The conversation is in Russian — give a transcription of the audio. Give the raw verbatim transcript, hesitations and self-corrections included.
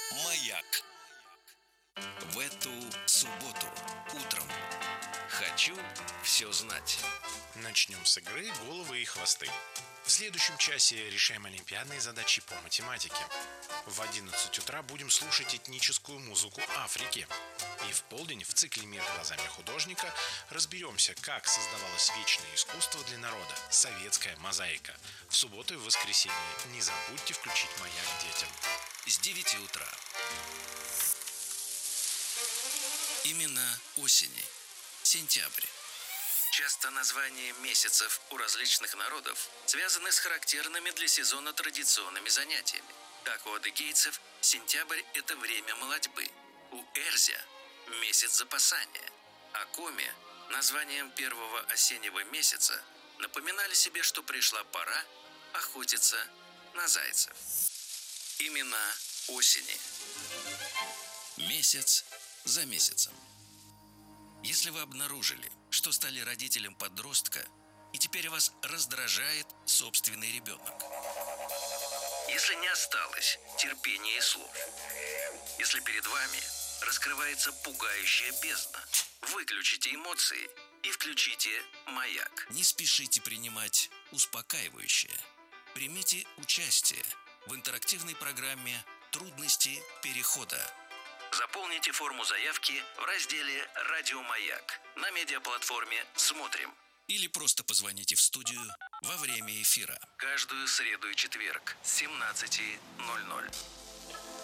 Маяк. В эту субботу утром хочу все знать. Начнем с игры «Головы и хвосты». В следующем часе решаем олимпиадные задачи по математике. В одиннадцать утра будем слушать этническую музыку Африки. И в полдень в цикле «Мир глазами художника» разберемся, как создавалось вечное искусство для народа – советская мозаика. В субботу и в воскресенье не забудьте включить «Маяк» детям. С девяти утра. Имена осени. Сентябрь. Часто названия месяцев у различных народов связаны с характерными для сезона традиционными занятиями. Так у адыгейцев сентябрь – это время молодьбы, у эрзя – месяц запасания, а коми названием первого осеннего месяца напоминали себе, что пришла пора охотиться на зайцев. Имена осени. Месяц за месяцем. Если вы обнаружили, что стали родителем подростка, и теперь вас раздражает собственный ребенок. Если не осталось терпения и слов. Если перед вами раскрывается пугающая бездна, выключите эмоции и включите «Маяк». Не спешите принимать успокаивающее. Примите участие в интерактивной программе «Трудности перехода». Заполните форму заявки в разделе «Радио Маяк» на медиаплатформе «Смотрим». Или просто позвоните в студию во время эфира. Каждую среду и четверг с семнадцати ноль ноль.